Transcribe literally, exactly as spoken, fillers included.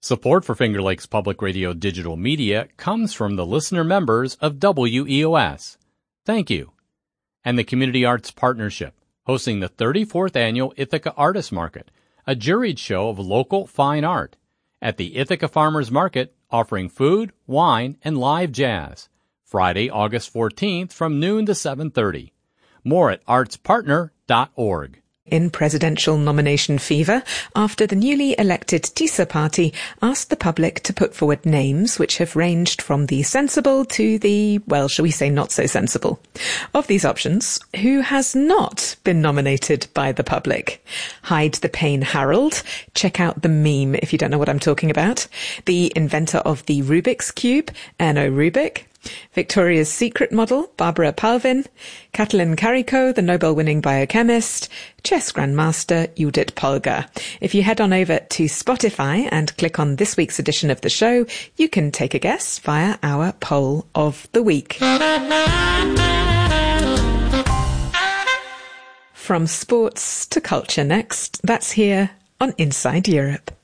Support for Finger Lakes Public Radio digital media comes from the listener members of W E O S. Thank you. And the Community Arts Partnership, hosting the thirty-fourth Annual Ithaca Artist Market, a juried show of local fine art, at the Ithaca Farmers Market, offering food, wine, and live jazz. Friday, August fourteenth from noon to seven thirty. More at arts partner dot org. In presidential nomination fever, after the newly elected TISA party asked the public to put forward names which have ranged from the sensible to the, well, shall we say not so sensible. Of these options, who has not been nominated by the public? Hide the Pain Harold. Check out the meme if you don't know what I'm talking about. The inventor of the Rubik's Cube, Erno Rubik. Victoria's Secret model, Barbara Palvin, Katalin Kariko, the Nobel-winning biochemist, chess grandmaster Judith Polgar. If you head on over to Spotify and click on this week's edition of the show, you can take a guess via our poll of the week. From sports to culture next, that's here on Inside Europe.